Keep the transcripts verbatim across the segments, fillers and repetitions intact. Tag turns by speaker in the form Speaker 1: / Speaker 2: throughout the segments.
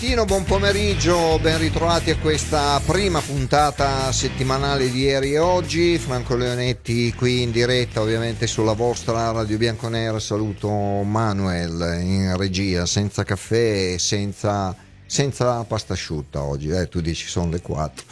Speaker 1: Tino, buon pomeriggio, ben ritrovati a questa prima puntata settimanale di ieri e oggi. Franco Leonetti qui in diretta, ovviamente sulla vostra Radio Bianconera. Saluto Manuel in regia, senza caffè e senza, senza pasta asciutta oggi, eh, tu dici sono le quattro.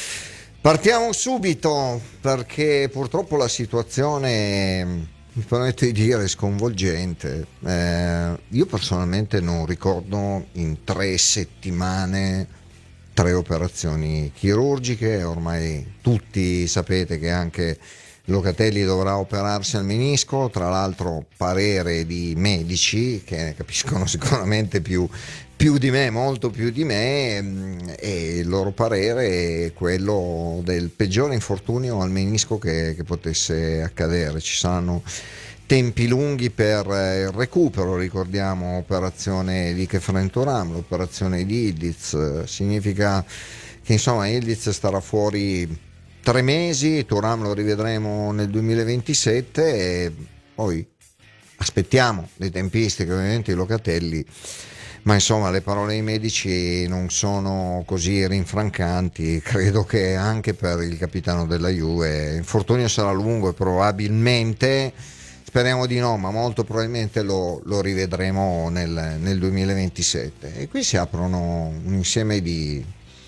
Speaker 1: Partiamo subito perché purtroppo la situazione, mi permetto di dire, sconvolgente. Eh, io personalmente non ricordo in tre settimane tre operazioni chirurgiche. Ormai tutti sapete che anche Locatelli dovrà operarsi al menisco, tra l'altro parere di medici che ne capiscono sicuramente più, più di me, molto più di me, e il loro parere è quello del peggiore infortunio al menisco che, che potesse accadere. Ci saranno tempi lunghi per il recupero, ricordiamo operazione di Khéphren Thuram, l'operazione di Yildiz, significa che insomma Yildiz starà fuori tre mesi, Thuram lo rivedremo nel duemilaventisette e poi aspettiamo le tempistiche ovviamente di Locatelli, ma insomma le parole dei medici non sono così rinfrancanti. Credo che anche per il capitano della Juve l'infortunio sarà lungo e probabilmente, speriamo di no, ma molto probabilmente lo, lo rivedremo nel, nel duemilaventisette. E qui si aprono un insieme di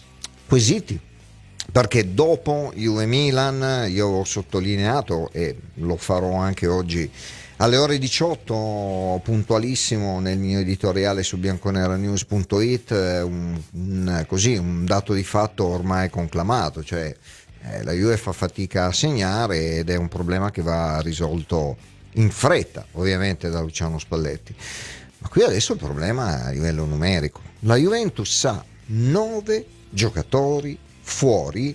Speaker 1: quesiti, perché dopo Juve Milan io ho sottolineato, e lo farò anche oggi alle ore diciotto puntualissimo nel mio editoriale su bianconeranews punto it, un, un, così, un dato di fatto ormai conclamato, cioè eh, la Juve fa fatica a segnare ed è un problema che va risolto in fretta ovviamente da Luciano Spalletti. Ma qui adesso il problema è a livello numerico. La Juventus ha nove giocatori fuori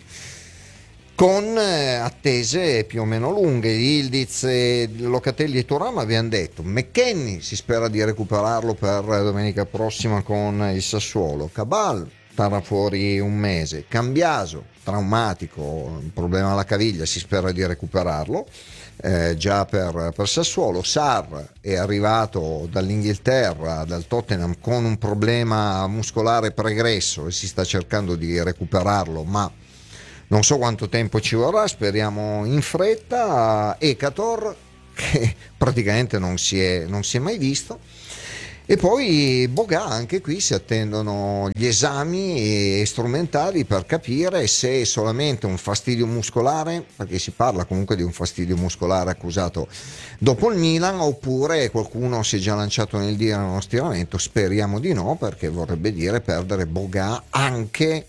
Speaker 1: con attese più o meno lunghe. Yildiz, Locatelli e Thuram abbiamo detto. McKennie si spera di recuperarlo per domenica prossima con il Sassuolo. Cabal starà fuori un mese. Cambiaso traumatico, un problema alla caviglia, si spera di recuperarlo eh, già per, per Sassuolo. Sarr è arrivato dall'Inghilterra, dal Tottenham, con un problema muscolare pregresso e si sta cercando di recuperarlo, ma non so quanto tempo ci vorrà, speriamo in fretta. Ekator, che praticamente non si è, non si è mai visto. E poi Boga, anche qui si attendono gli esami strumentali per capire se è solamente un fastidio muscolare, perché si parla comunque di un fastidio muscolare accusato dopo il Milan, oppure qualcuno si è già lanciato nel dire uno stiramento. Speriamo di no, perché vorrebbe dire perdere Boga anche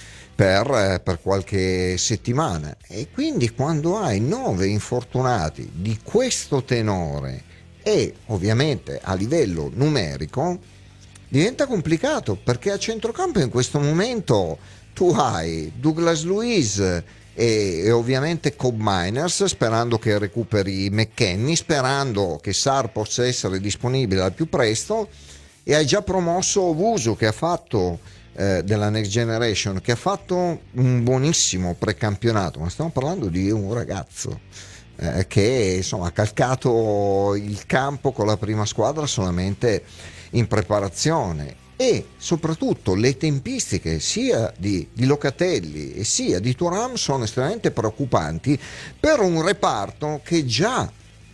Speaker 1: Per, per qualche settimana. E quindi quando hai nove infortunati di questo tenore e ovviamente a livello numerico diventa complicato, perché a centrocampo in questo momento tu hai Douglas Luiz e, e ovviamente Cobb Miners, sperando che recuperi McKennie, sperando che Sarr possa essere disponibile al più presto, e hai già promosso Owusu, che ha fatto Eh, della Next Generation, che ha fatto un buonissimo precampionato, ma stiamo parlando di un ragazzo eh, che insomma ha calcato il campo con la prima squadra solamente in preparazione. E soprattutto le tempistiche sia di, di Locatelli e sia di Thuram sono estremamente preoccupanti per un reparto che già,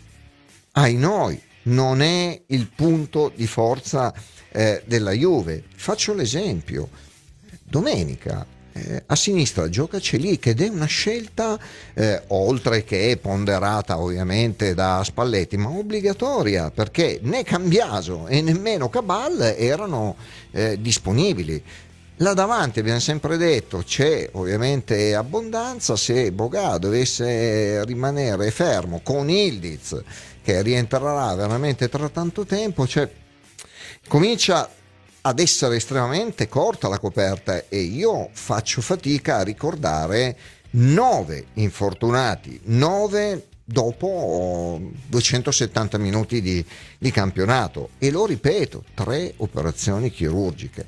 Speaker 1: ai noi, non è il punto di forza eh, della Juve. Faccio l'esempio: domenica eh, a sinistra gioca Celic, ed è una scelta eh, oltre che ponderata ovviamente da Spalletti, ma obbligatoria, perché né Cambiaso e nemmeno Cabal erano eh, disponibili. Là davanti abbiamo sempre detto c'è ovviamente abbondanza. Se Boga dovesse rimanere fermo con Yildiz, che rientrerà veramente tra tanto tempo, cioè comincia ad essere estremamente corta la coperta, e io faccio fatica a ricordare nove infortunati, nove dopo duecentosettanta minuti di, di campionato, e lo ripeto, tre operazioni chirurgiche.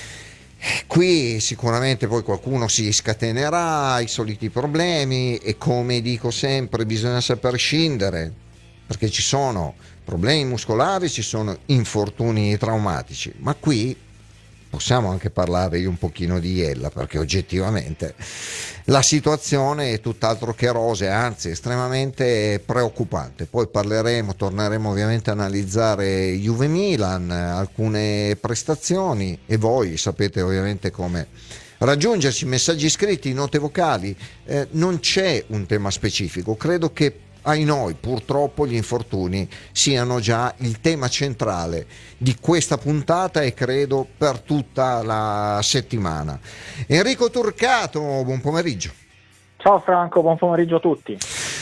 Speaker 1: Qui sicuramente poi qualcuno si scatenerà, i soliti problemi, e come dico sempre bisogna saper scindere, perché ci sono problemi muscolari, ci sono infortuni traumatici, ma qui possiamo anche parlare io un pochino di Iella, perché oggettivamente la situazione è tutt'altro che rosea, anzi estremamente preoccupante. Poi parleremo, torneremo ovviamente a analizzare Juve Milan, alcune prestazioni, e voi sapete ovviamente come raggiungerci, messaggi scritti, note vocali. Eh, non c'è un tema specifico, credo che ai noi purtroppo gli infortuni siano già il tema centrale di questa puntata e credo per tutta la settimana. Enrico Turcato, buon pomeriggio.
Speaker 2: Ciao Franco, buon pomeriggio a tutti.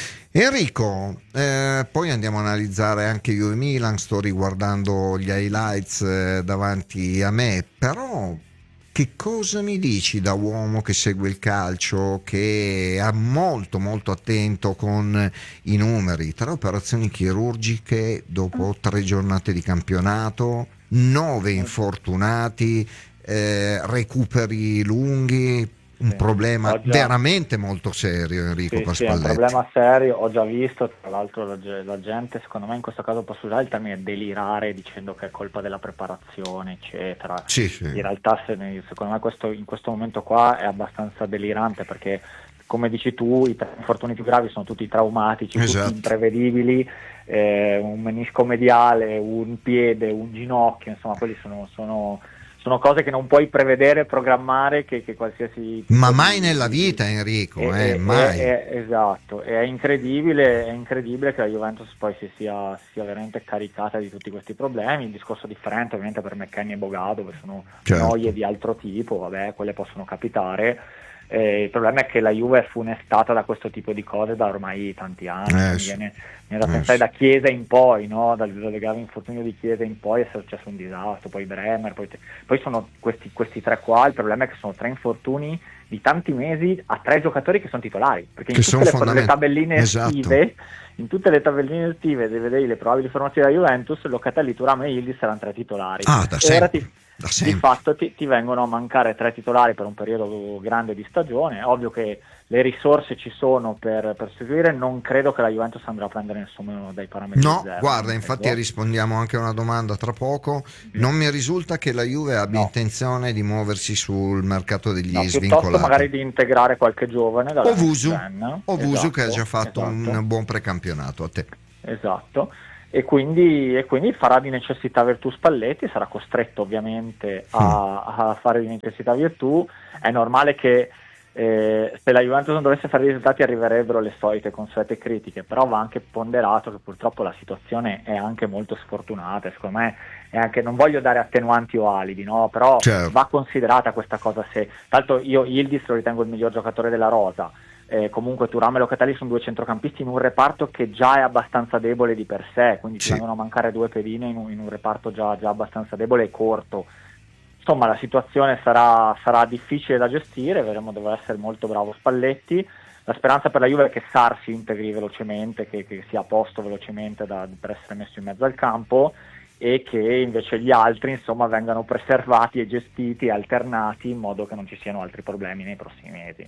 Speaker 1: Enrico, eh, poi andiamo a analizzare anche Juve Milan, sto riguardando gli highlights eh, davanti a me, però che cosa mi dici da uomo che segue il calcio, che è molto molto attento con i numeri, tre operazioni chirurgiche dopo tre giornate di campionato, nove infortunati, eh, recuperi lunghi, un
Speaker 2: Sì,
Speaker 1: problema
Speaker 2: ho già-
Speaker 1: veramente molto serio, Enrico
Speaker 2: sì, sì, è un
Speaker 1: Paspalletti.
Speaker 2: problema serio, ho già visto, tra l'altro la, ge- la gente, secondo me in questo caso posso usare il termine delirare dicendo che è colpa della preparazione, eccetera.
Speaker 1: Sì, sì.
Speaker 2: In realtà se ne- secondo me questo, in questo momento qua è abbastanza delirante perché, come dici tu, i tre infortuni più gravi sono tutti traumatici,
Speaker 1: Esatto.
Speaker 2: tutti imprevedibili, eh, un menisco mediale, un piede, un ginocchio, insomma quelli sono... sono sono cose che non puoi prevedere, programmare, che, che qualsiasi...
Speaker 1: Ma
Speaker 2: tipo
Speaker 1: mai
Speaker 2: di-
Speaker 1: nella
Speaker 2: di-
Speaker 1: vita, Enrico,
Speaker 2: è,
Speaker 1: eh,
Speaker 2: è-
Speaker 1: mai.
Speaker 2: è- è- esatto, è incredibile, è incredibile che la Juventus poi si sia, sia veramente caricata di tutti questi problemi. Il discorso differente ovviamente per McKennie e Bogado, che sono
Speaker 1: Certo.
Speaker 2: noie di altro tipo, vabbè, quelle possono capitare. Eh, il problema è che la Juve è funestata da questo tipo di cose da ormai tanti anni.
Speaker 1: Eh,
Speaker 2: mi,
Speaker 1: sì.
Speaker 2: viene, mi viene da
Speaker 1: Eh,
Speaker 2: pensare
Speaker 1: sì.
Speaker 2: da Chiesa in poi, no? Dal, dal grave infortunio di Chiesa in poi è successo un disastro, poi Bremer, poi, poi sono questi, questi tre qua. Il problema è che sono tre infortuni di tanti mesi a tre giocatori che sono titolari, perché in
Speaker 1: Che
Speaker 2: tutte
Speaker 1: sono
Speaker 2: le, le
Speaker 1: fondament-
Speaker 2: tabelline
Speaker 1: esatto.
Speaker 2: estive, in tutte le tabelline estive dove vedevi le probabili formazioni della Juventus, Locatelli, Thuram e Yildiz erano tre titolari.
Speaker 1: Ah, da
Speaker 2: E ora
Speaker 1: sempre.
Speaker 2: ti,
Speaker 1: Da
Speaker 2: di
Speaker 1: sempre.
Speaker 2: fatto ti, ti vengono a mancare tre titolari per un periodo grande di stagione. È ovvio che le risorse ci sono per, per seguire, non credo che la Juventus andrà a prendere nessuno dai parametri
Speaker 1: No,
Speaker 2: zero.
Speaker 1: guarda,
Speaker 2: non
Speaker 1: infatti
Speaker 2: credo.
Speaker 1: rispondiamo anche a una domanda tra poco. Non mi risulta che la Juve abbia
Speaker 2: No.
Speaker 1: intenzione di muoversi sul mercato degli
Speaker 2: No, piuttosto
Speaker 1: svincolati.
Speaker 2: magari di integrare qualche giovane dalla
Speaker 1: Ovusu,
Speaker 2: next gen.
Speaker 1: Ovusu
Speaker 2: Esatto,
Speaker 1: che ha già fatto
Speaker 2: esatto.
Speaker 1: un buon precampionato. A te.
Speaker 2: Esatto, e quindi, e quindi farà di necessità virtù Spalletti, sarà costretto ovviamente a, a fare di necessità virtù. È normale che eh, se la Juventus non dovesse fare i risultati arriverebbero le solite consuete critiche, però va anche ponderato che purtroppo la situazione è anche molto sfortunata, e secondo me è anche, non voglio dare attenuanti o alibi, no? Però
Speaker 1: Certo.
Speaker 2: va considerata questa cosa. Se tanto io Yildiz lo ritengo il miglior giocatore della rosa. Eh, comunque Thuram e Locatelli sono due centrocampisti in un reparto che già è abbastanza debole di per sé, quindi
Speaker 1: Sì.
Speaker 2: ci vengono a mancare due pedine in un, in un reparto già, già abbastanza debole e corto. Insomma, la situazione sarà, sarà difficile da gestire, vedremo, dovrà essere molto bravo Spalletti. La speranza per la Juve è che Sarr si integri velocemente, che, che sia a posto velocemente da, per essere messo in mezzo al campo, e che invece gli altri, insomma, vengano preservati e gestiti, alternati, in modo che non ci siano altri problemi nei prossimi mesi.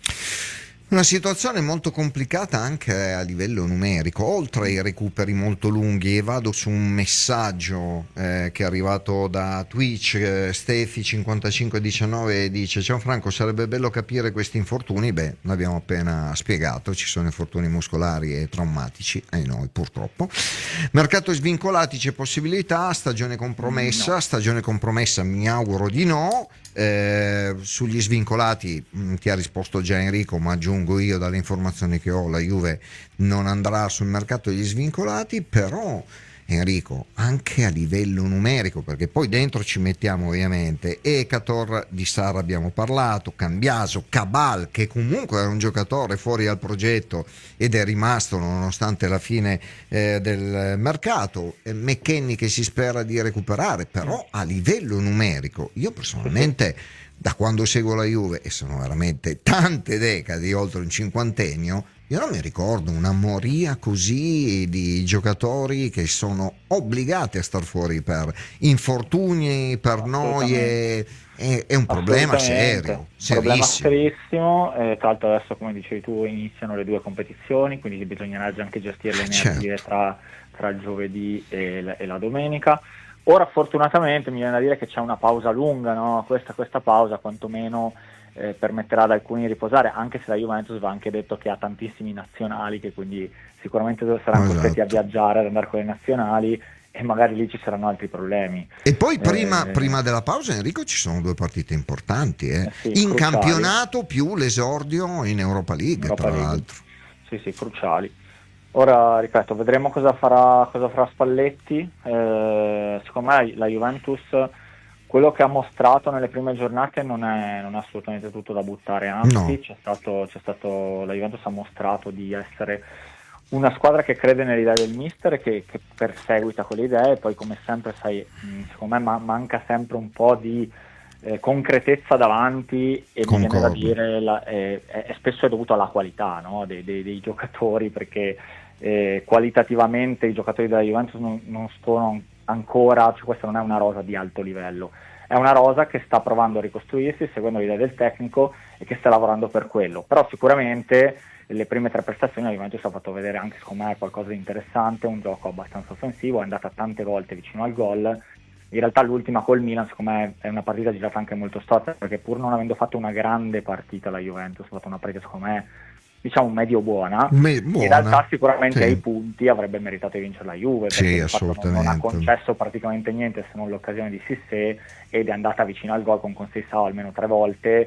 Speaker 1: Una situazione molto complicata anche a livello numerico, oltre ai recuperi molto lunghi, e vado su un messaggio eh, che è arrivato da Twitch. eh, Stefi cinquantacinque diciannove dice: ciao Franco, sarebbe bello capire questi infortuni. Beh, l'abbiamo appena spiegato, ci sono infortuni muscolari e traumatici, ai noi purtroppo. Mercato svincolati, c'è possibilità, stagione compromessa,
Speaker 2: No.
Speaker 1: stagione compromessa mi auguro di no. Eh, sugli svincolati mh, ti ha risposto già Enrico, ma aggiungo io dalle informazioni che ho, la Juve non andrà sul mercato degli svincolati. Però Enrico, anche a livello numerico, perché poi dentro ci mettiamo ovviamente Ekator, di Sarr abbiamo parlato, Cambiaso, Cabal, che comunque era un giocatore fuori dal progetto ed è rimasto nonostante la fine eh, del mercato, eh, McKennie che si spera di recuperare. Però a livello numerico io personalmente, da quando seguo la Juve, e sono veramente tante decadi, oltre un cinquantennio, io non mi ricordo una moria così di giocatori che sono obbligati a star fuori per infortuni, per noie. È, è un problema serio,
Speaker 2: problema
Speaker 1: serissimo.
Speaker 2: serissimo. Eh, tra l'altro adesso, come dicevi tu, iniziano le due competizioni, quindi bisognerà anche gestirle
Speaker 1: Certo.
Speaker 2: tra, tra il giovedì e la, e la domenica. Ora fortunatamente mi viene da dire che c'è una pausa lunga, no? questa, questa pausa quantomeno eh, permetterà ad alcuni di riposare, anche se la Juventus va anche detto che ha tantissimi nazionali, che quindi sicuramente saranno
Speaker 1: Esatto.
Speaker 2: costretti a viaggiare, ad andare con le nazionali, e magari lì ci saranno altri problemi.
Speaker 1: E poi prima,
Speaker 2: Eh,
Speaker 1: prima della pausa, Enrico, ci sono due partite importanti, eh?
Speaker 2: eh sì,
Speaker 1: in
Speaker 2: cruciali.
Speaker 1: campionato più l'esordio in Europa League,
Speaker 2: Europa
Speaker 1: tra
Speaker 2: League.
Speaker 1: l'altro.
Speaker 2: Sì, sì, cruciali. Ora, ripeto, vedremo cosa farà, cosa farà Spalletti. Eh, secondo me la Juventus, quello che ha mostrato nelle prime giornate non è, non è assolutamente tutto da buttare, anzi
Speaker 1: No.
Speaker 2: c'è stato, c'è stato, la Juventus ha mostrato di essere una squadra che crede nell'idea del mister e che, che perseguita quelle idee. Poi, come sempre, sai, mh, secondo me ma- manca sempre un po' di eh, concretezza davanti, e mi viene da
Speaker 1: Concordo.
Speaker 2: dire la, eh, è, è spesso è dovuto alla qualità, no? dei, dei, dei giocatori, perché eh, qualitativamente i giocatori della Juventus non, non sono ancora, cioè questa non è una rosa di alto livello, è una rosa che sta provando a ricostruirsi seguendo l'idea del tecnico e che sta lavorando per quello. Però sicuramente le prime tre prestazioni la Juventus ha fatto vedere anche, secondo me, qualcosa di interessante, un gioco abbastanza offensivo, è andata tante volte vicino al gol. In realtà l'ultima col Milan, secondo me, è una partita girata anche molto storta, perché pur non avendo fatto una grande partita la Juventus, ha fatto una partita, secondo me, diciamo medio buona.
Speaker 1: Me- buona.
Speaker 2: In realtà sicuramente
Speaker 1: Sì.
Speaker 2: ai punti avrebbe meritato di vincere la Juve,
Speaker 1: Sì,
Speaker 2: perché di fatto non, non ha
Speaker 1: assolutamente.
Speaker 2: concesso praticamente niente se non l'occasione di Cissé, ed è andata vicino al gol con Conceição almeno tre volte.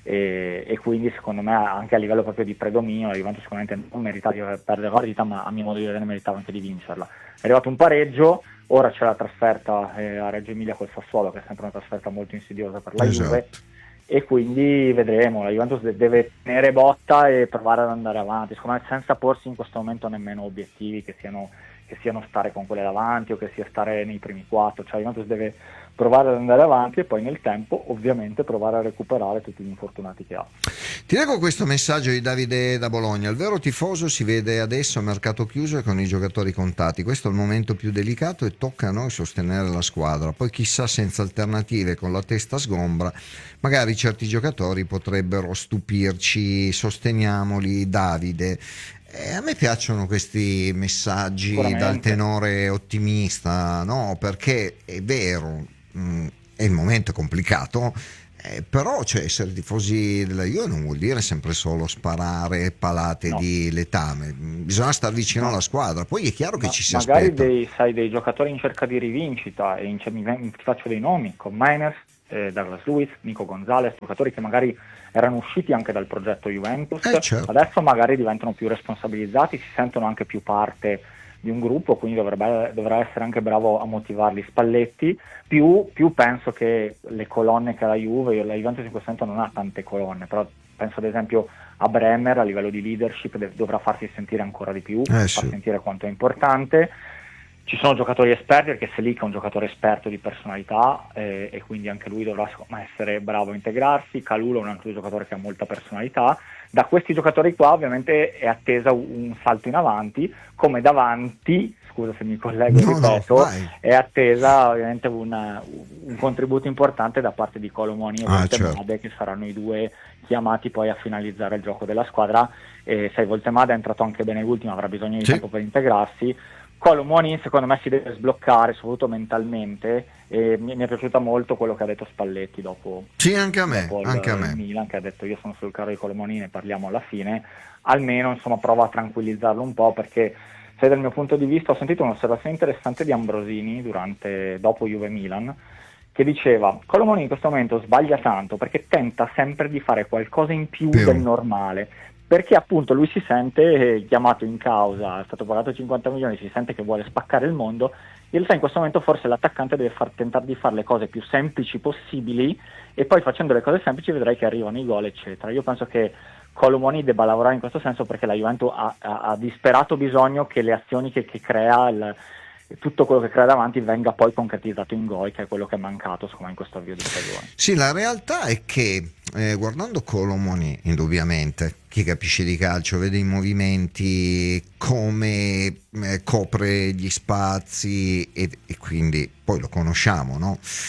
Speaker 2: E, e quindi secondo me anche a livello proprio di predominio la Juventus sicuramente non meritava di perdere la partita, ma a mio modo di vedere meritava anche di vincerla. È arrivato un pareggio, ora c'è la trasferta eh, a Reggio Emilia col Sassuolo, che è sempre una trasferta molto insidiosa per la
Speaker 1: Esatto.
Speaker 2: Juve, e quindi vedremo. La Juventus de- deve tenere botta e provare ad andare avanti, secondo me, senza porsi in questo momento nemmeno obiettivi che siano, che siano stare con quelle davanti o che sia stare nei primi quattro. Cioè la Juventus deve provare ad andare avanti e poi nel tempo ovviamente provare a recuperare tutti gli infortunati che ha.
Speaker 1: Ti leggo questo messaggio di Davide da Bologna: il vero tifoso si vede adesso a mercato chiuso e con i giocatori contati, questo è il momento più delicato e tocca a noi sostenere la squadra, poi chissà, senza alternative, con la testa sgombra, magari certi giocatori potrebbero stupirci, sosteniamoli. Davide. Eh, a me piacciono questi messaggi dal
Speaker 2: Sicuramente.
Speaker 1: tenore ottimista, no? Perché è vero, mh, è il momento complicato, eh, però cioè, essere tifosi della Juve non vuol dire sempre solo sparare palate
Speaker 2: No.
Speaker 1: di letame, bisogna stare vicino
Speaker 2: No.
Speaker 1: alla squadra, poi è chiaro che
Speaker 2: Ma
Speaker 1: ci si
Speaker 2: magari
Speaker 1: aspetta.
Speaker 2: dei, sai, dei giocatori in cerca di rivincita, e in, mi, mi faccio dei nomi, con Miners, eh, Douglas Luiz, Nico Gonzalez, giocatori che magari erano usciti anche dal progetto Juventus,
Speaker 1: Eh, certo.
Speaker 2: adesso magari diventano più responsabilizzati, si sentono anche più parte di un gruppo, quindi dovrebbe, dovrà essere anche bravo a motivarli Spalletti. Più, più penso che le colonne che ha la Juve, la Juventus in questo momento non ha tante colonne, però penso ad esempio a Bremer a livello di leadership de- dovrà farsi sentire ancora di più,
Speaker 1: Eh,
Speaker 2: far
Speaker 1: sì.
Speaker 2: sentire quanto è importante. Ci sono giocatori esperti, perché Selic è un giocatore esperto di personalità, eh, e quindi anche lui dovrà secondo me essere bravo a integrarsi. Calulo è un altro giocatore che ha molta personalità. Da questi giocatori qua ovviamente è attesa un salto in avanti, come davanti, scusa se mi collego e
Speaker 1: No, no,
Speaker 2: ripeto,
Speaker 1: vai.
Speaker 2: è attesa ovviamente una- un contributo importante da parte di Colomoni e
Speaker 1: Ah,
Speaker 2: Voltemade,
Speaker 1: certo.
Speaker 2: che saranno i due chiamati poi a finalizzare il gioco della squadra. E sai, Voltemade è entrato anche bene l'ultimo, avrà bisogno di
Speaker 1: Sì.
Speaker 2: tempo per integrarsi. Colomoni secondo me si deve sbloccare soprattutto mentalmente, e mi, mi è piaciuta molto quello che ha detto Spalletti dopo,
Speaker 1: Sì, anche a me,
Speaker 2: dopo il,
Speaker 1: anche a
Speaker 2: il
Speaker 1: me.
Speaker 2: Milan, che ha detto io sono sul carro di Colomoni, ne parliamo alla fine. Almeno insomma prova a tranquillizzarlo un po', perché se dal mio punto di vista ho sentito un'osservazione interessante di Ambrosini durante, dopo Juve Milan, che diceva Colomoni in questo momento sbaglia tanto perché tenta sempre di fare qualcosa in più
Speaker 1: Più.
Speaker 2: del normale, perché appunto lui si sente eh, chiamato in causa, è stato pagato cinquanta milioni, si sente che vuole spaccare il mondo. In realtà in questo momento forse l'attaccante deve far, tentare di fare le cose più semplici possibili, e poi facendo le cose semplici vedrai che arrivano i gol eccetera. Io penso che Colomoni debba lavorare in questo senso, perché la Juventus ha, ha, ha disperato bisogno che le azioni che, che crea, il, tutto quello che crea davanti venga poi concretizzato in gol, che è quello che è mancato secondo me in questo avvio di stagione.
Speaker 1: Sì, la realtà è che eh, guardando Colomoni, indubbiamente, chi capisce di calcio vede i movimenti, come eh, copre gli spazi, e, e quindi poi lo conosciamo, no?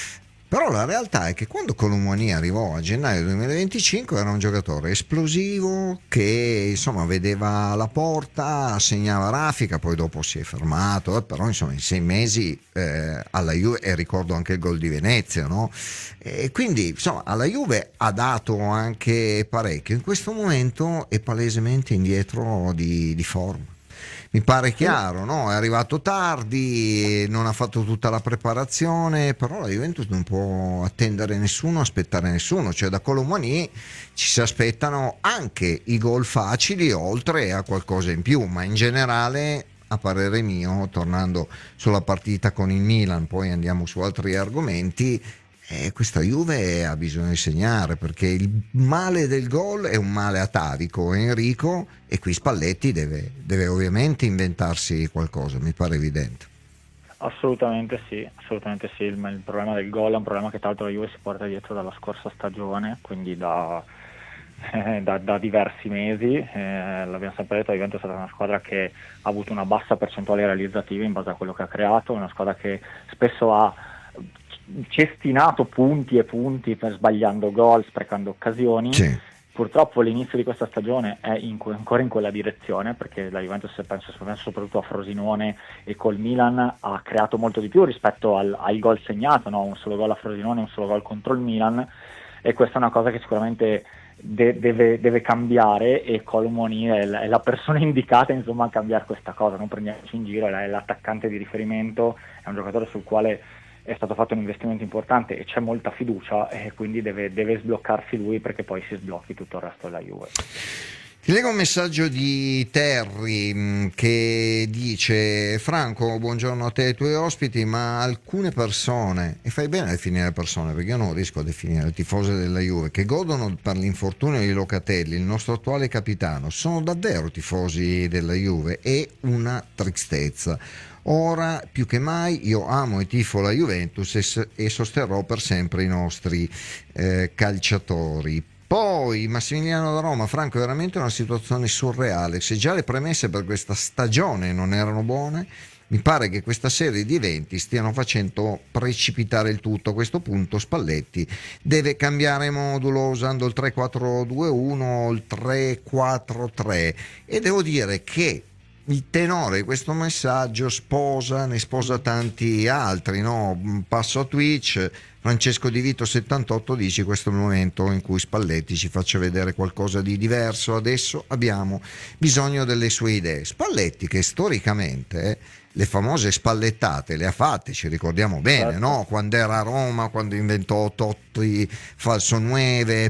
Speaker 1: Però la realtà è che quando Colomboani arrivò a gennaio duemilaventicinque era un giocatore esplosivo che insomma vedeva la porta, segnava raffica, poi dopo si è fermato, eh, però insomma in sei mesi eh, alla Juve, e ricordo anche il gol di Venezia, no? E quindi insomma alla Juve ha dato anche parecchio, in questo momento è palesemente indietro di, di forma. Mi pare chiaro, no? È arrivato tardi, non ha fatto tutta la preparazione, però la Juventus non può attendere nessuno, aspettare nessuno, cioè da Colomboani ci si aspettano anche i gol facili oltre a qualcosa in più, ma in generale, a parere mio, tornando sulla partita con il Milan, poi andiamo su altri argomenti. Eh, questa Juve ha bisogno di segnare, perché il male del gol è un male atavico, Enrico, e qui Spalletti deve, deve ovviamente inventarsi qualcosa, mi pare evidente.
Speaker 2: Assolutamente sì, assolutamente sì. Il, il problema del gol è un problema che tra l'altro la Juve si porta dietro dalla scorsa stagione, quindi da, eh, da, da diversi mesi. Eh, l'abbiamo sempre detto, la Juventus è stata una squadra che ha avuto una bassa percentuale realizzativa in base a quello che ha creato, una squadra che spesso ha cestinato punti e punti per sbagliando gol, sprecando occasioni.
Speaker 1: Sì.
Speaker 2: Purtroppo l'inizio di questa stagione è in, ancora in quella direzione, perché la Juventus, penso soprattutto a Frosinone e col Milan, ha creato molto di più rispetto al, al gol segnato, no? Un solo gol a Frosinone, un solo gol contro il Milan, e questa è una cosa che sicuramente de- deve, deve cambiare, e Colomboani è, l- è la persona indicata insomma a cambiare questa cosa. Non prendiamoci in giro, è l'attaccante di riferimento, è un giocatore sul quale è stato fatto un investimento importante e c'è molta fiducia, e quindi deve, deve sbloccarsi lui, perché poi si sblocchi tutto il resto della Juve.
Speaker 1: Ti leggo un messaggio di Terry mh, che dice: Franco, buongiorno a te e ai tuoi ospiti, ma alcune persone, e fai bene a definire le persone, perché io non riesco a definire le tifose della Juve, che godono per l'infortunio di Locatelli, il nostro attuale capitano, sono davvero tifosi della Juve? È una tristezza. Ora più che mai io amo e tifo la Juventus e, e sosterrò per sempre i nostri eh, calciatori. Poi Massimiliano da Roma: Franco, è veramente una situazione surreale. Se già le premesse per questa stagione non erano buone, mi pare che questa serie di eventi stiano facendo precipitare il tutto. A questo punto Spalletti deve cambiare modulo usando il tre quattro due uno o il tre quattro tre, e devo dire che il tenore di questo messaggio sposa, ne sposa tanti altri, no? Passo a Twitch. Francesco Di Vito settantotto dice: questo è il momento in cui Spalletti ci faccia vedere qualcosa di diverso, adesso abbiamo bisogno delle sue idee. Spalletti, che storicamente eh, le famose spallettate le ha fatte, ci ricordiamo bene, no? Quando era a Roma, quando inventò Totti falso nove,